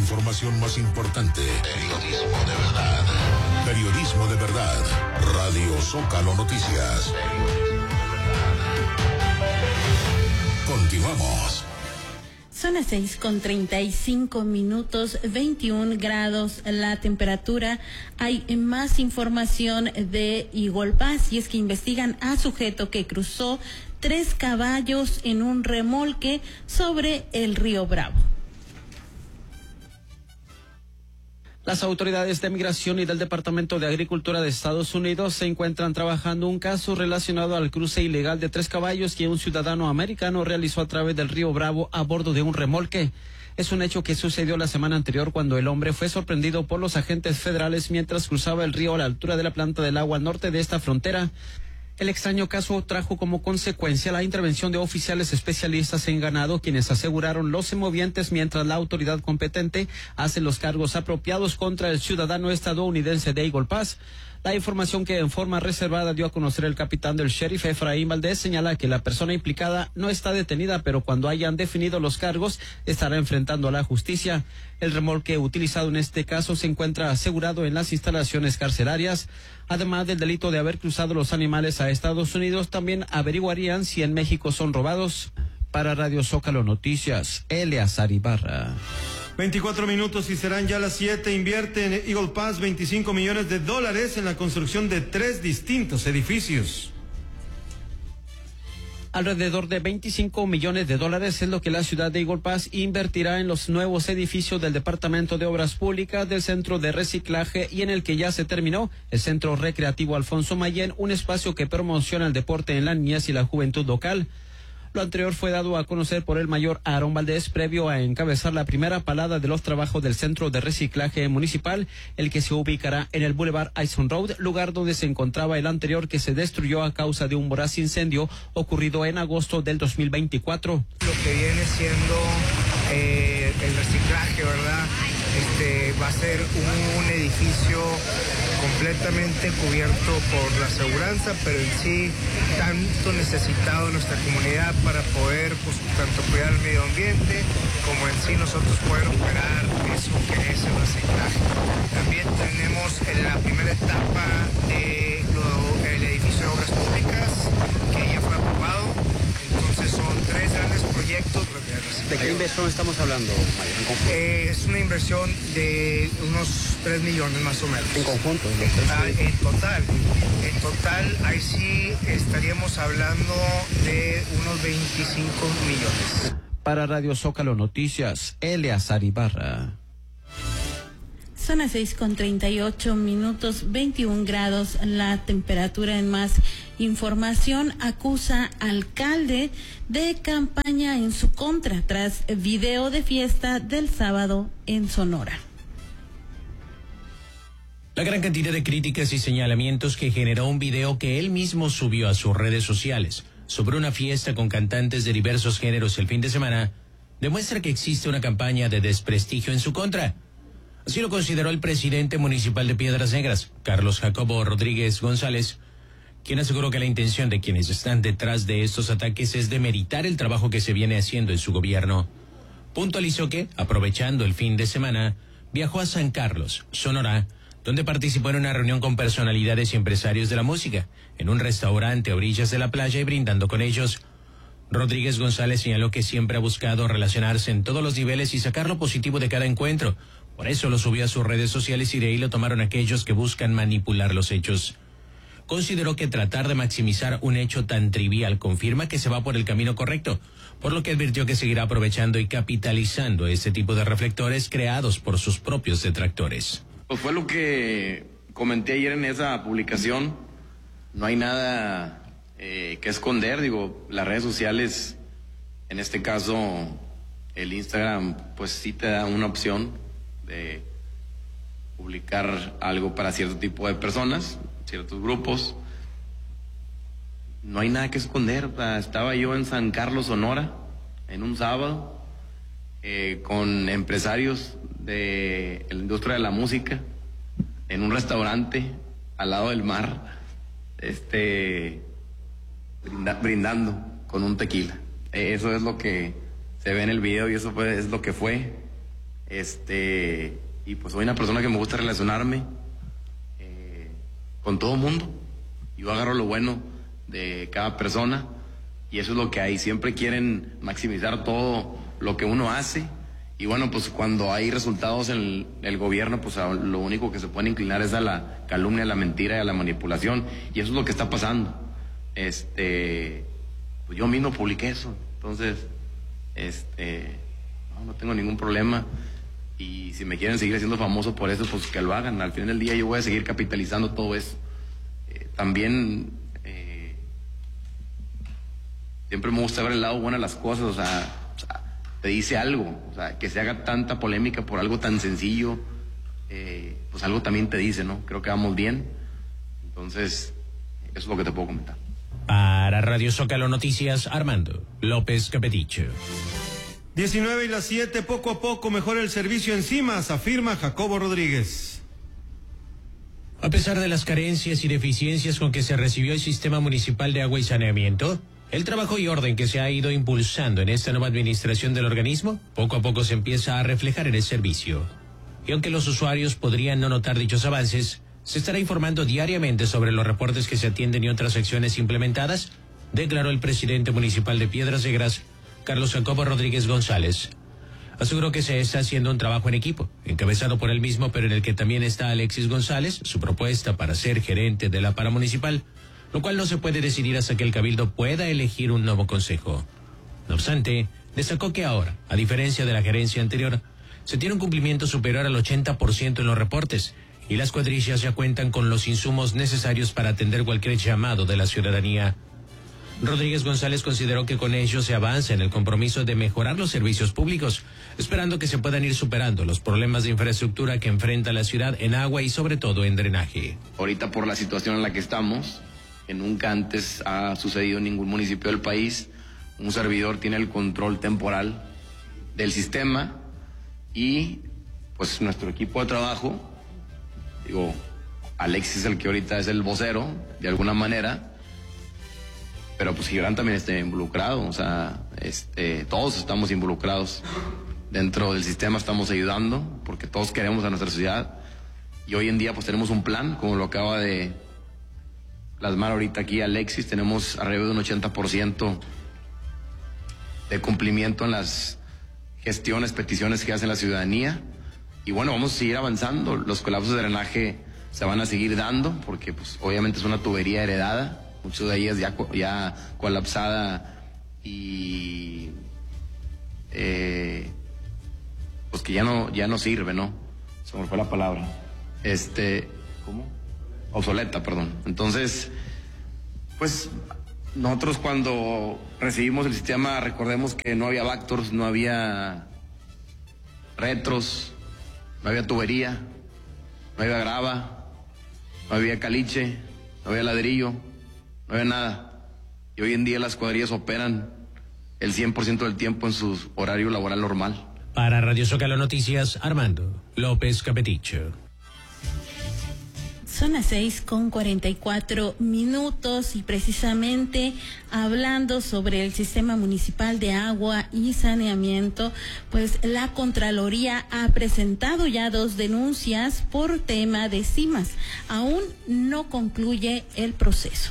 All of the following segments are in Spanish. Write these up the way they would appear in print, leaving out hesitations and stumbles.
información más importante. Periodismo de verdad. Periodismo de verdad. Radio Zócalo Noticias. Continuamos. Son las 6:35, 21 grados la temperatura. Hay más información de Igualpás, y es que investigan a sujeto que cruzó 3 caballos en un remolque sobre el río Bravo. Las autoridades de Migración y del Departamento de Agricultura de Estados Unidos se encuentran trabajando un caso relacionado al cruce ilegal de 3 caballos que un ciudadano americano realizó a través del río Bravo a bordo de un remolque. Es un hecho que sucedió la semana anterior cuando el hombre fue sorprendido por los agentes federales mientras cruzaba el río a la altura de la planta del agua al norte de esta frontera. El extraño caso trajo como consecuencia la intervención de oficiales especialistas en ganado, quienes aseguraron los semovientes mientras la autoridad competente hace los cargos apropiados contra el ciudadano estadounidense de Eagle Pass. La información que en forma reservada dio a conocer el capitán del sheriff Efraín Valdés señala que la persona implicada no está detenida, pero cuando hayan definido los cargos estará enfrentando a la justicia. El remolque utilizado en este caso se encuentra asegurado en las instalaciones carcelarias. Además del delito de haber cruzado los animales a Estados Unidos, también averiguarían si en México son robados. Para Radio Zócalo Noticias, Eleazar Ibarra. 24 minutos y serán ya las 7. Invierte en Eagle Pass $25 millones en la construcción de 3 distintos edificios. Alrededor de $25 millones es lo que la ciudad de Eagle Pass invertirá en los nuevos edificios del Departamento de Obras Públicas, del Centro de Reciclaje y en el que ya se terminó el Centro Recreativo Alfonso Mayén, un espacio que promociona el deporte en la niñez y la juventud local. Lo anterior fue dado a conocer por el mayor Aarón Valdés previo a encabezar la primera palada de los trabajos del Centro de Reciclaje Municipal, el que se ubicará en el Boulevard Ison Road, lugar donde se encontraba el anterior que se destruyó a causa de un voraz incendio ocurrido en agosto del 2024. Lo que viene siendo el reciclaje, ¿verdad? Va a ser un edificio completamente cubierto por la aseguranza, pero en sí tanto necesitado en nuestra comunidad para poder tanto cuidar el medio ambiente como en sí nosotros poder operar eso que es el reciclaje. También tenemos en la primera etapa el edificio de obras públicas que ya fue aprobado. Entonces son 3 grandes proyectos. ¿De qué inversión estamos hablando, Mario? Es una inversión de unos 3 millones más o menos. ¿En conjunto? En total, ahí sí estaríamos hablando de unos 25 millones. Para Radio Zócalo Noticias, Eleazar Ibarra. Son las 6:38, 21 grados la temperatura. En más información, acusa alcalde de campaña en su contra tras video de fiesta del sábado en Sonora. La gran cantidad de críticas y señalamientos que generó un video que él mismo subió a sus redes sociales sobre una fiesta con cantantes de diversos géneros el fin de semana demuestra que existe una campaña de desprestigio en su contra. Así lo consideró el presidente municipal de Piedras Negras, Carlos Jacobo Rodríguez González, quien aseguró que la intención de quienes están detrás de estos ataques es demeritar el trabajo que se viene haciendo en su gobierno. Puntualizó que, aprovechando el fin de semana, viajó a San Carlos, Sonora, donde participó en una reunión con personalidades y empresarios de la música, en un restaurante a orillas de la playa y brindando con ellos. Rodríguez González señaló que siempre ha buscado relacionarse en todos los niveles y sacar lo positivo de cada encuentro. Por eso lo subió a sus redes sociales y de ahí lo tomaron aquellos que buscan manipular los hechos. Consideró que tratar de maximizar un hecho tan trivial confirma que se va por el camino correcto, por lo que advirtió que seguirá aprovechando y capitalizando este tipo de reflectores creados por sus propios detractores. Pues fue lo que comenté ayer en esa publicación. No hay nada que esconder, las redes sociales, en este caso el Instagram, pues sí te da una opción de publicar algo para cierto tipo de personas, ciertos grupos. No hay nada que esconder. Estaba yo en San Carlos, Sonora, en un sábado, con empresarios de la industria de la música, en un restaurante al lado del mar, brindando con un tequila. Eso es lo que se ve en el video y eso es lo que fue. Y pues soy una persona que me gusta relacionarme con todo mundo. Yo agarro lo bueno de cada persona y eso es lo que hay. Siempre quieren maximizar todo lo que uno hace. Y bueno, pues cuando hay resultados en el gobierno, pues lo único que se puede inclinar es a la calumnia, a la mentira y a la manipulación. Y eso es lo que está pasando. Pues yo mismo publiqué eso. Entonces, no tengo ningún problema. Y si me quieren seguir haciendo famoso por eso, pues que lo hagan. Al final del día yo voy a seguir capitalizando todo eso. También siempre me gusta ver el lado bueno de las cosas, o sea, te dice algo, o sea, que se haga tanta polémica por algo tan sencillo, pues algo también te dice, ¿no? Creo que vamos bien, entonces eso es lo que te puedo comentar. Para Radio Zócalo Noticias, Armando López Capeticho. 19:07, poco a poco mejora el servicio en Cimas, afirma Jacobo Rodríguez. A pesar de las carencias y deficiencias con que se recibió el Sistema Municipal de Agua y Saneamiento, el trabajo y orden que se ha ido impulsando en esta nueva administración del organismo, poco a poco se empieza a reflejar en el servicio. Y aunque los usuarios podrían no notar dichos avances, se estará informando diariamente sobre los reportes que se atienden y otras acciones implementadas, declaró el presidente municipal de Piedras Negras, Carlos Jacobo Rodríguez González. Aseguró que se está haciendo un trabajo en equipo, encabezado por él mismo, pero en el que también está Alexis González, su propuesta para ser gerente de la paramunicipal, lo cual no se puede decidir hasta que el Cabildo pueda elegir un nuevo consejo. No obstante, destacó que ahora, a diferencia de la gerencia anterior, se tiene un cumplimiento superior al 80% en los reportes, y las cuadrillas ya cuentan con los insumos necesarios para atender cualquier llamado de la ciudadanía. Rodríguez González consideró que con ello se avanza en el compromiso de mejorar los servicios públicos, esperando que se puedan ir superando los problemas de infraestructura que enfrenta la ciudad en agua y sobre todo en drenaje. Ahorita por la situación en la que estamos, que nunca antes ha sucedido en ningún municipio del país, un servidor tiene el control temporal del sistema y pues nuestro equipo de trabajo, Alexis es el que ahorita es el vocero, de alguna manera, pero pues Gibran también está involucrado, o sea, todos estamos involucrados dentro del sistema, estamos ayudando, porque todos queremos a nuestra ciudad, y hoy en día pues tenemos un plan, como lo acaba de plasmar ahorita aquí Alexis, tenemos arriba de un 80% de cumplimiento en las gestiones, peticiones que hace la ciudadanía, y bueno, vamos a seguir avanzando, los colapsos de drenaje se van a seguir dando, porque pues obviamente es una tubería heredada, muchas de ellas ya colapsada y pues que ya no sirve, ¿no? Se me fue la palabra. ¿Cómo? Obsoleta, perdón. Entonces, pues nosotros cuando recibimos el sistema, recordemos que no había Bactors, no había retros, no había tubería, no había grava, no había caliche, no había ladrillo, no había nada. Y hoy en día las cuadrillas operan el 100% del tiempo en su horario laboral normal. Para Radio Zócalo Noticias, Armando López Capeticho. Son las 6:44 y precisamente hablando sobre el Sistema Municipal de Agua y Saneamiento, pues la Contraloría ha presentado ya 2 denuncias por tema de Cimas. Aún no concluye el proceso.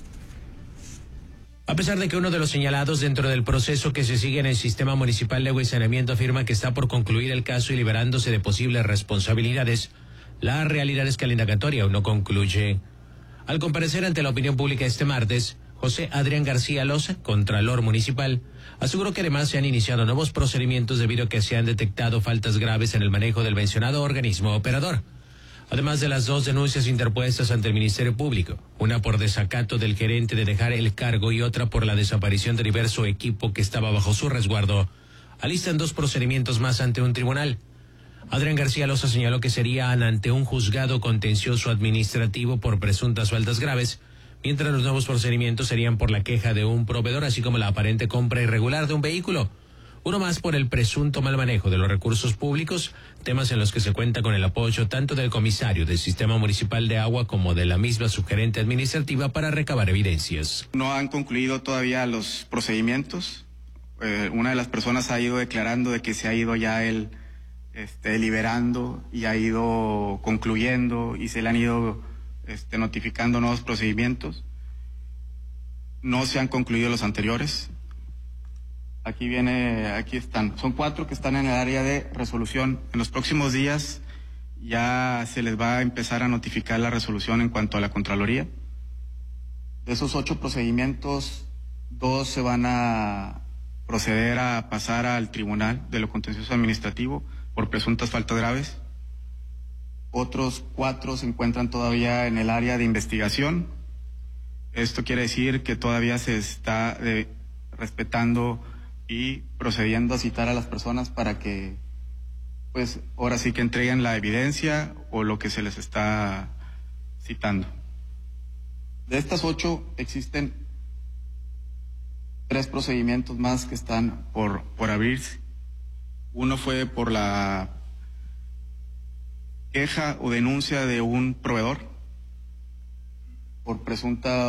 A pesar de que uno de los señalados dentro del proceso que se sigue en el Sistema Municipal de Agua y Saneamiento afirma que está por concluir el caso y liberándose de posibles responsabilidades, la realidad es que la indagatoria aún no concluye. Al comparecer ante la opinión pública este martes, José Adrián García Loza, Contralor Municipal, aseguró que además se han iniciado nuevos procedimientos debido a que se han detectado faltas graves en el manejo del mencionado organismo operador. Además de las 2 denuncias interpuestas ante el Ministerio Público, una por desacato del gerente de dejar el cargo y otra por la desaparición de diverso equipo que estaba bajo su resguardo, alistan 2 procedimientos más ante un tribunal. Adrián García Loza señaló que serían ante un juzgado contencioso administrativo por presuntas faltas graves, mientras los nuevos procedimientos serían por la queja de un proveedor, así como la aparente compra irregular de un vehículo. Uno más por el presunto mal manejo de los recursos públicos, temas en los que se cuenta con el apoyo tanto del comisario del Sistema Municipal de Agua como de la misma subgerente administrativa para recabar evidencias. No han concluido todavía los procedimientos. Una de las personas ha ido declarando de que se ha ido ya el liberando y ha ido concluyendo y se le han ido notificando nuevos procedimientos. No se han concluido los anteriores. Aquí están. Son 4 que están en el área de resolución. En los próximos días ya se les va a empezar a notificar la resolución en cuanto a la Contraloría. De esos 8 procedimientos, 2 se van a proceder a pasar al Tribunal de lo Contencioso Administrativo por presuntas faltas graves. Otros 4 se encuentran todavía en el área de investigación. Esto quiere decir que todavía se está respetando y procediendo a citar a las personas para que, pues, ahora sí que entreguen la evidencia o lo que se les está citando. De estas 8 existen 3 procedimientos más que están por abrirse. Uno fue por la queja o denuncia de un proveedor por presunta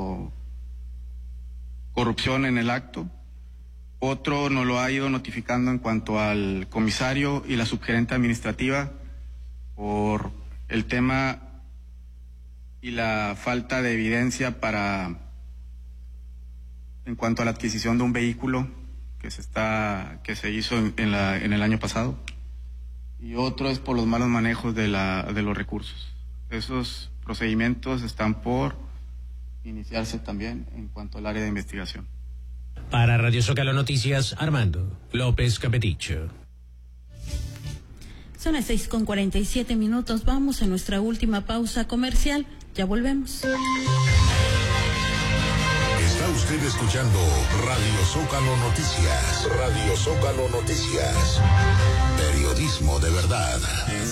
corrupción en el acto. Otro nos lo ha ido notificando en cuanto al comisario y la subgerente administrativa por el tema y la falta de evidencia en cuanto a la adquisición de un vehículo que se hizo en el año pasado. Y otro es por los malos manejos de los recursos. Esos procedimientos están por iniciarse también en cuanto al área de investigación. Para Radio Zócalo Noticias, Armando López Capeticho. Son las 6:47. Vamos a nuestra última pausa comercial. Ya volvemos. Está usted escuchando Radio Zócalo Noticias. Radio Zócalo Noticias. Periodismo de verdad.